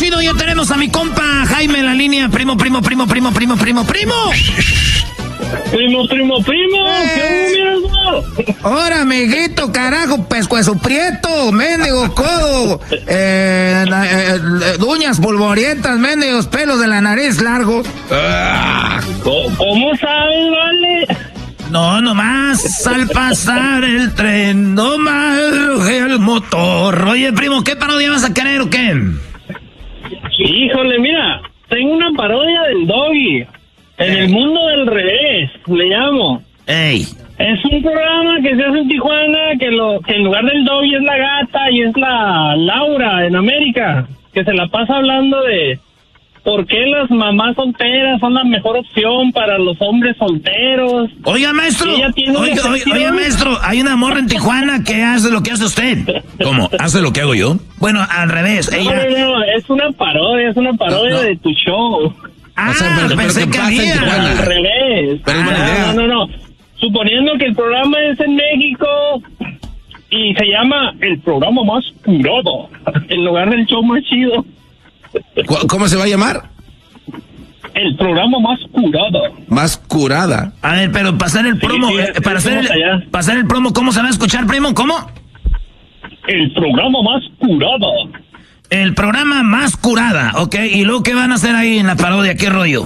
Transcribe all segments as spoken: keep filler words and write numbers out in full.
chido, ya tenemos a mi compa Jaime en la línea. Primo, primo, primo, primo, primo, primo, primo. Primo, primo, primo. ¿Qué hubo, ahora, amiguito, carajo, pescuezo prieto, mendigo codo, eh, eh, uñas polvorientas, mendigos pelos de la nariz largos. ¿Cómo, ¿Cómo sabes, vale? No, nomás al pasar el tren, nomás el motor. Oye, primo, ¿qué parodia vas a querer o qué? Híjole, mira, tengo una parodia del Doggy. En el mundo del revés, le llamo. Ey. Es un programa que se hace en Tijuana, que, lo, que en lugar del Doggy es la gata y es la Laura en América, que se la pasa hablando de por qué las mamás solteras son la mejor opción para los hombres solteros. Oiga, maestro, oiga, oiga, oiga, maestro, hay una morra en Tijuana que hace lo que hace usted. ¿Cómo? ¿Hace lo que hago yo? Bueno, al revés. Ella... No, no, no, es una parodia, es una parodia no, no. de tu show. Ah, o sea, pero, pensé pero que había. Al revés. Pero ah, no, no, no. Suponiendo que el programa es en México y se llama el programa más curado, en lugar del show más chido. ¿Cómo se va a llamar? El programa más curado. Más curada. A ver, pero pasar el promo, sí, sí, para hacer el, pasar el promo, ¿cómo se va a escuchar, primo? ¿Cómo? El programa más curado. El programa más curada, ok. ¿Y luego qué van a hacer ahí en la parodia? ¿Qué rollo?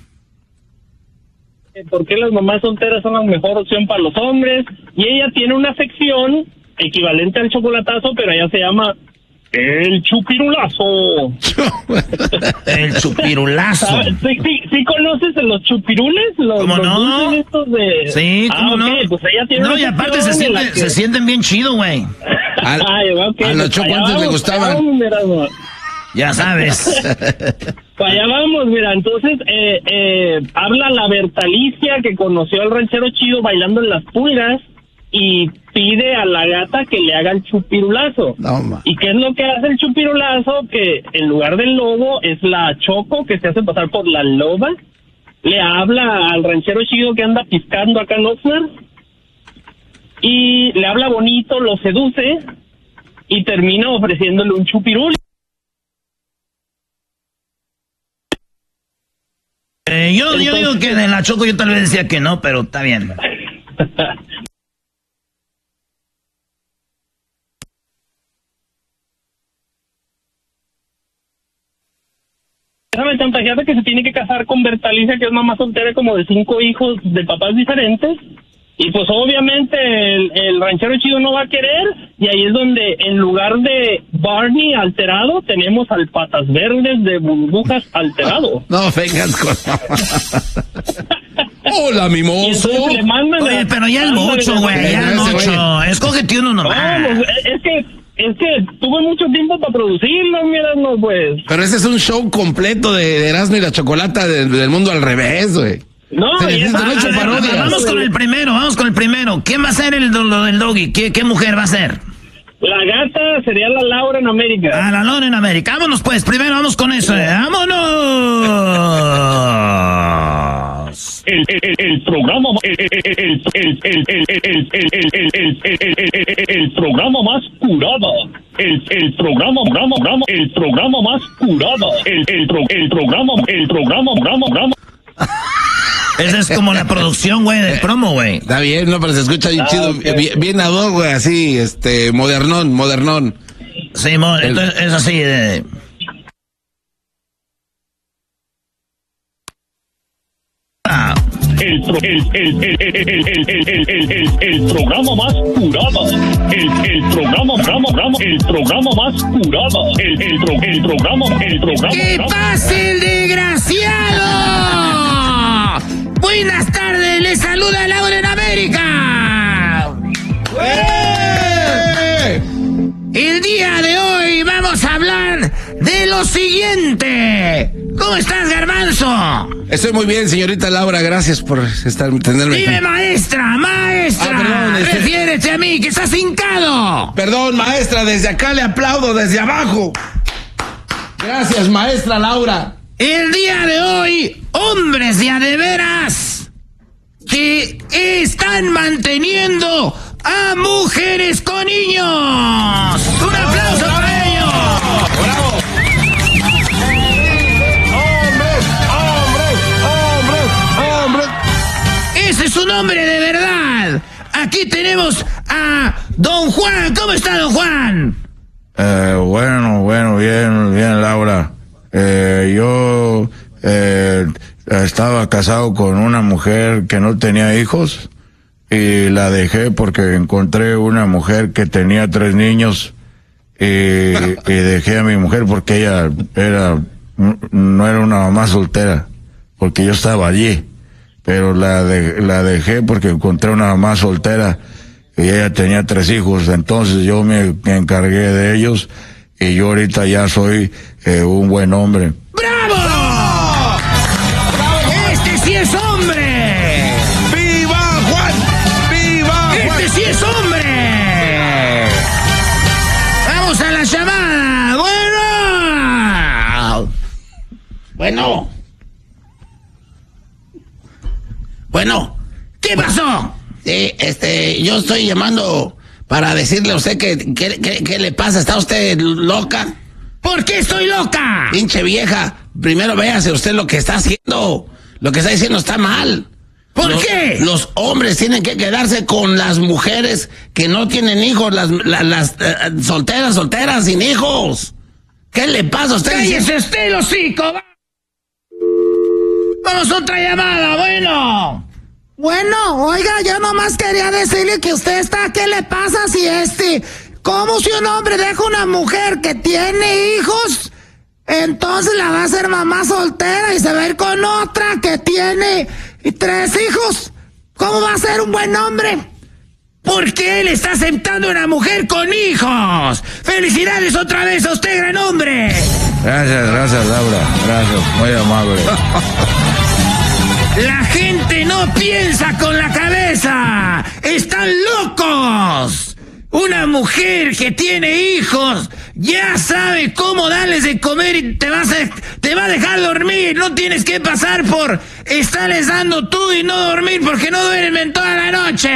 ¿Por qué las mamás solteras son la mejor opción para los hombres? Y ella tiene una sección equivalente al chocolatazo, pero ella se llama El Chupirulazo. El Chupirulazo. ¿Sí, sí, ¿Sí conoces los chupirules? Los, ¿Cómo los no? Estos de... Sí, ¿cómo ah, no? Okay, pues ella tiene no, y aparte se, siente, que... se sienten bien chido, güey. Al, Ay, okay, a los chocos antes le gustaban. Vamos, ya sabes. Para allá vamos, mira, entonces eh, eh, habla la Bertalicia que conoció al ranchero chido bailando en las pulgas y pide a la gata que le haga el chupirulazo. No, ¿Y qué es lo que hace el chupirulazo? Que en lugar del lobo es la Choco que se hace pasar por la loba. Le habla al ranchero chido que anda piscando acá en Oxnard y le habla bonito, lo seduce y termina ofreciéndole un chupirul. Eh, yo, Entonces, yo digo que en la Choco yo tal vez decía que no, pero está bien. Déjame chantajear que se tiene que casar con Bertalicia, que es mamá soltera como de cinco hijos de papás diferentes. Y pues obviamente el, el ranchero chido no va a querer, y ahí es donde en lugar de Barney alterado, tenemos al Patas Verdes de Burbujas alterado. No, vengas con... Hola, mimoso. Oye, a... pero ya es mucho, güey, ya es mucho. Escógete uno nomás. No, pues, es que... Es que tuve mucho tiempo para producirlo, míralo, pues. Pero ese es un show completo de, de Erasmo y la Chocolata de, del mundo al revés, güey. No, y es, a, a ver, vamos con el primero, vamos con el primero. ¿Quién va a ser el lo del Doggy? ¿Qué, ¿Qué mujer va a ser? La gata sería la Laura en América. Ah, la Laura en América. Vámonos pues, primero vamos con eso. Eh. ¡Vámonos! El, el, el programa el, el, el, el, el, el, el, el, el, el, el programa más curado. El, el programa, programa, programa, el programa más curado. El, el, pro, el programa, el programa, programa, programa. Esa es como la producción, güey, del promo, güey. Está bien, no, pero se escucha bien ah, chido, okay. bien, bien ad hoc, güey, así, este, modernón, modernón. Sí, mo el... entonces es así de... Ah. El, pro, el, el, el, el, el, el, el, el, el, el programa más curado. El, el programa, programa, programa, el programa más curado. El, el, pro, el programa, el programa. ¡Que pase el desgraciado! Buenas tardes, les saluda Laura en América. ¡Eh! El día de hoy vamos a hablar de lo siguiente. ¿Cómo estás, Garbanzo? Estoy muy bien, señorita Laura, gracias por estar tenerme Dime, aquí. maestra, maestra. Ah, perdón, este... Refiérete a mí, que estás hincado. Perdón, maestra, desde acá le aplaudo, desde abajo. Gracias, maestra Laura. El día de hoy, hombres de a de veras que están manteniendo a mujeres con niños. ¡Un aplauso para ellos! ¡Bravo! verdad. Aquí tenemos a don Juan. ¿Cómo está, don Juan? Eh, bueno, bueno, bien, bien, Laura. Eh, yo eh, estaba casado con una mujer que no tenía hijos y la dejé porque encontré una mujer que tenía tres niños y, y dejé a mi mujer porque ella era no era una mamá soltera, porque yo estaba allí, pero la de, la dejé porque encontré una mamá soltera y ella tenía tres hijos. Entonces yo me, me encargué de ellos y yo ahorita ya soy eh, un buen hombre. ¡Bravo! ¡Este sí es hombre! ¡Viva Juan! ¡Viva Juan! ¡Este sí es hombre! Vamos a la llamada. Bueno. Bueno. Bueno. ¿Qué pasó? Sí, este, yo estoy llamando para decirle a usted que, que, que, que le pasa. ¿Está usted loca? ¿Por qué estoy loca? Pinche vieja, primero véase usted lo que está haciendo. Lo que está diciendo está mal. ¿Por los, qué? Los hombres tienen que quedarse con las mujeres que no tienen hijos, las, las, las uh, solteras, solteras, sin hijos. ¿Qué le pasa a usted? ¡Cállese usted, el hocico! Vamos a otra llamada, bueno. Bueno, oiga, yo nomás quería decirle que usted está, ¿qué le pasa si este, cómo si un hombre deja una mujer que tiene hijos, entonces la va a hacer mamá soltera y se va a ir con otra que tiene tres hijos? ¿Cómo va a ser un buen hombre? Porque él está aceptando una mujer con hijos. ¡Felicidades otra vez a usted, gran hombre! Gracias, gracias, Laura. Gracias, muy amable. La gente no piensa con la cabeza. ¡Están locos! Una mujer que tiene hijos ya sabe cómo darles de comer y te, vas a, te va a dejar dormir. No tienes que pasar por estarles dando tú y no dormir porque no duermen toda la noche.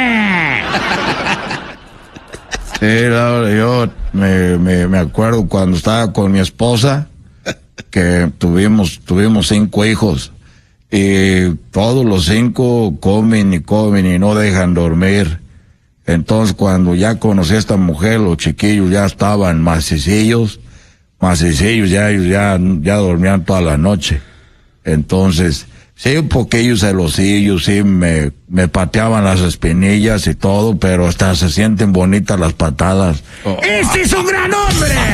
Sí, Laura, yo me, me, me acuerdo cuando estaba con mi esposa que tuvimos, tuvimos cinco hijos. Y todos los cinco comen y comen y no dejan dormir. Entonces cuando ya conocí a esta mujer, los chiquillos ya estaban macicillos, macicillos, ya ellos ya, ya dormían toda la noche. Entonces, sí, un poquillo celosillos, sí, me, me pateaban las espinillas y todo, pero hasta se sienten bonitas las patadas. ¡Este es un gran hombre!